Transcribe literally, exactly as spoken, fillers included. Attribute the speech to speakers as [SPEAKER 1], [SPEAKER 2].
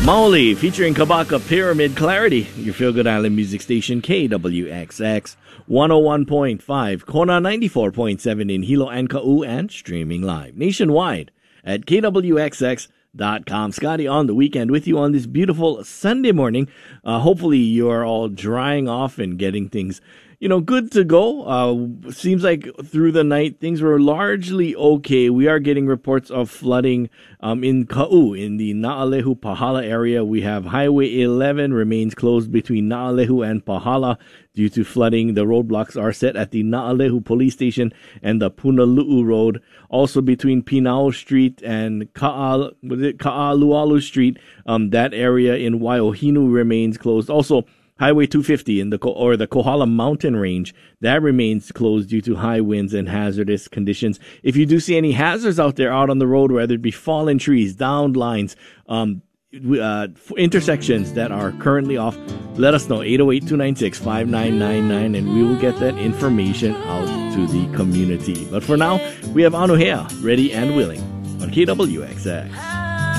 [SPEAKER 1] Maoli featuring Kabaka Pyramid Clarity, your Feel Good Island music station K W X X one oh one point five, Kona ninety-four point seven in Hilo and Ka'u, and streaming live nationwide at K W X X dot com. Scotty on the weekend with you on this beautiful Sunday morning. Uh, hopefully you are all drying off and getting things, you know, good to go. Uh, seems like through the night, things were largely okay. We are getting reports of flooding um, in Ka'u, in the Na'alehu Pahala area. We have Highway eleven remains closed between Na'alehu and Pahala due to flooding. The roadblocks are set at the Na'alehu Police Station and the Punalu'u Road. Also between Pinao Street and Ka'a, was it Ka'alualu Street, um, that area in Waiohinu remains closed. Also, Highway two fifty in the or the Kohala Mountain Range, that remains closed due to high winds and hazardous conditions. If you do see any hazards out there out on the road, whether it be fallen trees, downed lines, um, uh, intersections that are currently off, let us know, eight oh eight, two nine six, five nine nine nine, and we will get that information out to the community. But for now, we have Anuhea ready and willing on K W X X.